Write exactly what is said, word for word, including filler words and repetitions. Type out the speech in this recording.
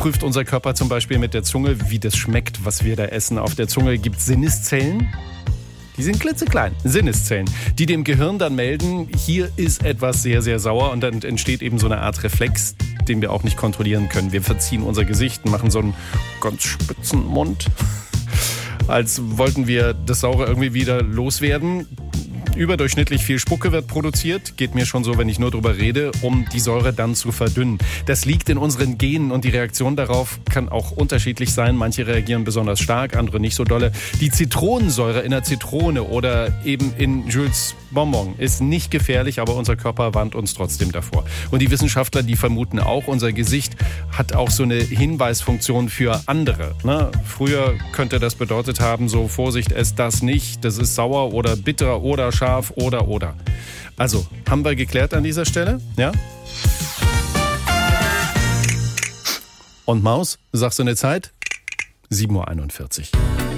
prüft unser Körper zum Beispiel mit der Zunge, wie das schmeckt, was wir da essen. Auf der Zunge gibt es Sinneszellen. Die sind klitzeklein, Sinneszellen, die dem Gehirn dann melden, hier ist etwas sehr, sehr sauer und dann entsteht eben so eine Art Reflex, den wir auch nicht kontrollieren können. Wir verziehen unser Gesicht, machen so einen ganz spitzen Mund, als wollten wir das Saure irgendwie wieder loswerden. Überdurchschnittlich viel Spucke wird produziert, geht mir schon so, wenn ich nur drüber rede, um die Säure dann zu verdünnen. Das liegt in unseren Genen und die Reaktion darauf kann auch unterschiedlich sein. Manche reagieren besonders stark, andere nicht so dolle. Die Zitronensäure in der Zitrone oder eben in Jules Bonbon ist nicht gefährlich, aber unser Körper warnt uns trotzdem davor. Und die Wissenschaftler, die vermuten auch, unser Gesicht hat auch so eine Hinweisfunktion für andere. Ne? Früher könnte das bedeutet haben, so Vorsicht, ess das nicht, das ist sauer oder bitter oder scharf. Scharf oder oder. Also, haben wir geklärt an dieser Stelle? Ja? Und Maus, sagst du eine Zeit? sieben Uhr einundvierzig.